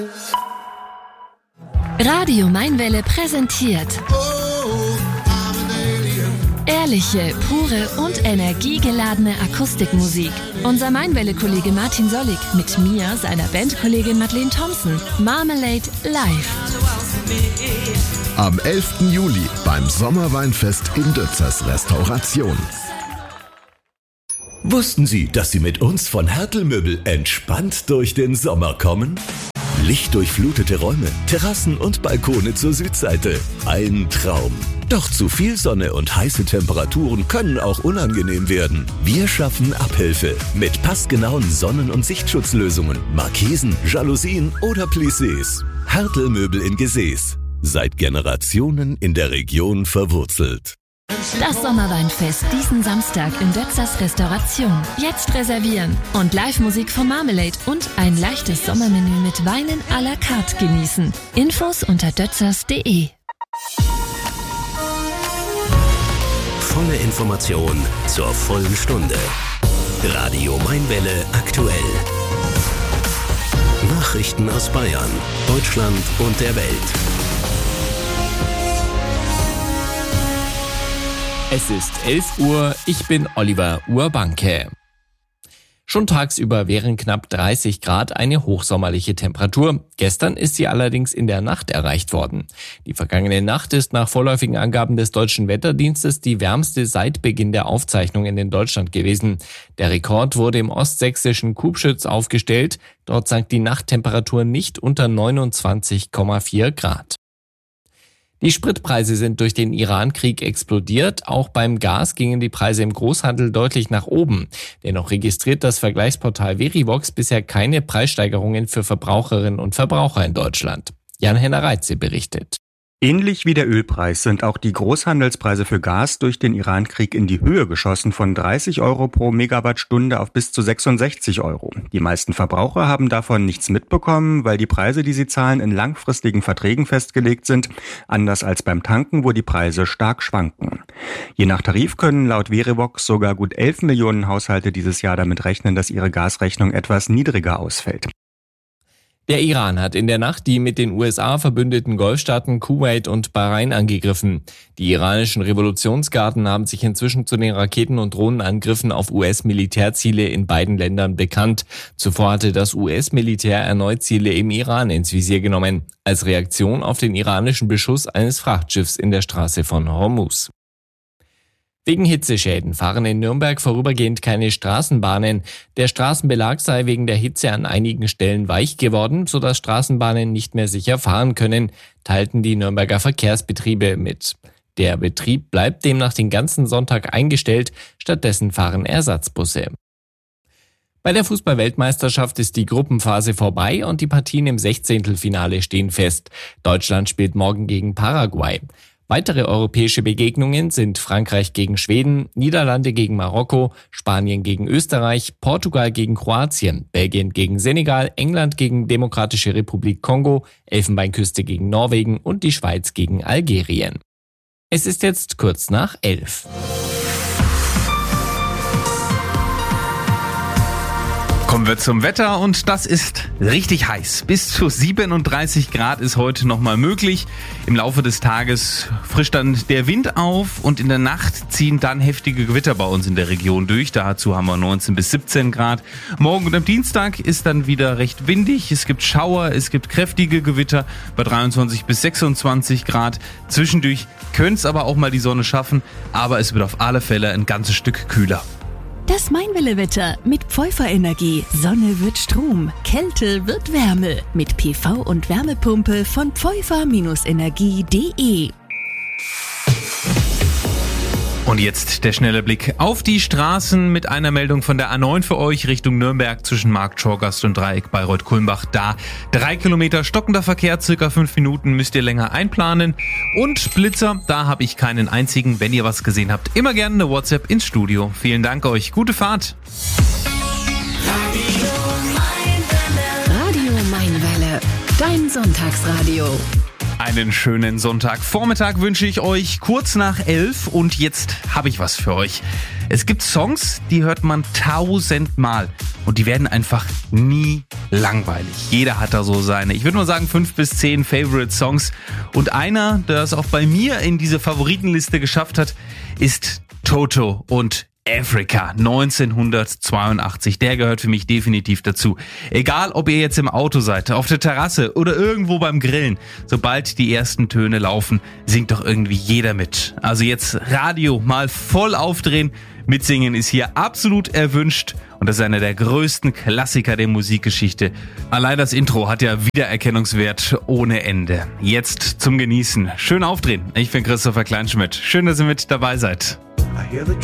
Radio Mainwelle präsentiert ehrliche, pure und energiegeladene Akustikmusik. Unser Mainwelle-Kollege Martin Sollig mit mir, seiner Bandkollegin Madeleine Thompson. Marmalade live. Am 11. Juli beim Sommerweinfest in Dötzers Restauration. Wussten Sie, dass Sie mit uns von Hertel Möbel entspannt durch den Sommer kommen? Lichtdurchflutete Räume, Terrassen und Balkone zur Südseite. Ein Traum. Doch zu viel Sonne und heiße Temperaturen können auch unangenehm werden. Wir schaffen Abhilfe mit passgenauen Sonnen- und Sichtschutzlösungen, Markisen, Jalousien oder Plissés. Hertel Möbel in Gesäß. Seit Generationen in der Region verwurzelt. Das Sommerweinfest diesen Samstag in Dötzers Restauration. Jetzt reservieren und Live-Musik von Marmalade und ein leichtes Sommermenü mit Weinen à la carte genießen. Infos unter dötzers.de. Volle Information zur vollen Stunde. Radio Mainwelle aktuell. Nachrichten aus Bayern, Deutschland und der Welt. Es ist 11 Uhr, ich bin Oliver Urbanke. Schon tagsüber wären knapp 30 Grad eine hochsommerliche Temperatur. Gestern ist sie allerdings in der Nacht erreicht worden. Die vergangene Nacht ist nach vorläufigen Angaben des Deutschen Wetterdienstes die wärmste seit Beginn der Aufzeichnungen in Deutschland gewesen. Der Rekord wurde im ostsächsischen Kubschütz aufgestellt. Dort sank die Nachttemperatur nicht unter 29,4 Grad. Die Spritpreise sind durch den Iran-Krieg explodiert. Auch beim Gas gingen die Preise im Großhandel deutlich nach oben. Dennoch registriert das Vergleichsportal Verivox bisher keine Preissteigerungen für Verbraucherinnen und Verbraucher in Deutschland. Jan-Henner Reitze berichtet. Ähnlich wie der Ölpreis sind auch die Großhandelspreise für Gas durch den Iran-Krieg in die Höhe geschossen, von 30 Euro pro Megawattstunde auf bis zu 66 Euro. Die meisten Verbraucher haben davon nichts mitbekommen, weil die Preise, die sie zahlen, in langfristigen Verträgen festgelegt sind, anders als beim Tanken, wo die Preise stark schwanken. Je nach Tarif können laut Verivox sogar gut 11 Millionen Haushalte dieses Jahr damit rechnen, dass ihre Gasrechnung etwas niedriger ausfällt. Der Iran hat in der Nacht die mit den USA verbündeten Golfstaaten Kuwait und Bahrain angegriffen. Die iranischen Revolutionsgarden haben sich inzwischen zu den Raketen- und Drohnenangriffen auf US-Militärziele in beiden Ländern bekannt. Zuvor hatte das US-Militär erneut Ziele im Iran ins Visier genommen, als Reaktion auf den iranischen Beschuss eines Frachtschiffs in der Straße von Hormuz. Wegen Hitzeschäden fahren in Nürnberg vorübergehend keine Straßenbahnen. Der Straßenbelag sei wegen der Hitze an einigen Stellen weich geworden, sodass Straßenbahnen nicht mehr sicher fahren können, teilten die Nürnberger Verkehrsbetriebe mit. Der Betrieb bleibt demnach den ganzen Sonntag eingestellt, stattdessen fahren Ersatzbusse. Bei der Fußball-Weltmeisterschaft ist die Gruppenphase vorbei und die Partien im 16. stehen fest. Deutschland spielt morgen gegen Paraguay. Weitere europäische Begegnungen sind Frankreich gegen Schweden, Niederlande gegen Marokko, Spanien gegen Österreich, Portugal gegen Kroatien, Belgien gegen Senegal, England gegen Demokratische Republik Kongo, Elfenbeinküste gegen Norwegen und die Schweiz gegen Algerien. Es ist jetzt kurz nach 11. Kommen wir zum Wetter und das ist richtig heiß. Bis zu 37 Grad ist heute nochmal möglich. Im Laufe des Tages frischt dann der Wind auf und in der Nacht ziehen dann heftige Gewitter bei uns in der Region durch. Dazu haben wir 19 bis 17 Grad. Morgen und am Dienstag ist dann wieder recht windig. Es gibt Schauer, es gibt kräftige Gewitter bei 23 bis 26 Grad. Zwischendurch könnte es aber auch mal die Sonne schaffen, aber es wird auf alle Fälle ein ganzes Stück kühler. Das Mainwelle-Wetter mit Pfeuffer-Energie. Sonne wird Strom, Kälte wird Wärme. Mit PV- und Wärmepumpe von pfeuffer-energie.de. Und jetzt der schnelle Blick auf die Straßen mit einer Meldung von der A9 für euch Richtung Nürnberg zwischen Markt, Schorgast und Dreieck Bayreuth-Kulmbach. Da 3 Kilometer stockender Verkehr, circa 5 Minuten müsst ihr länger einplanen. Und Blitzer, da habe ich keinen einzigen. Wenn ihr was gesehen habt, immer gerne eine WhatsApp ins Studio. Vielen Dank euch, gute Fahrt. Radio Mainwelle, dein Sonntagsradio. Einen schönen Sonntagvormittag wünsche ich euch, kurz nach 11 und jetzt habe ich was für euch. Es gibt Songs, die hört man 1000-mal und die werden einfach nie langweilig. Jeder hat da so seine, ich würde mal sagen 5 bis 10 Favorite Songs, und einer, der es auch bei mir in diese Favoritenliste geschafft hat, ist Toto und Africa 1982. Der gehört für mich definitiv dazu. Egal, ob ihr jetzt im Auto seid, auf der Terrasse oder irgendwo beim Grillen, sobald die ersten Töne laufen, singt doch irgendwie jeder mit. Also jetzt Radio mal voll aufdrehen. Mitsingen ist hier absolut erwünscht und das ist einer der größten Klassiker der Musikgeschichte. Allein das Intro hat ja Wiedererkennungswert ohne Ende. Jetzt zum Genießen. Schön aufdrehen. Ich bin Christopher Kleinschmidt. Schön, dass ihr mit dabei seid.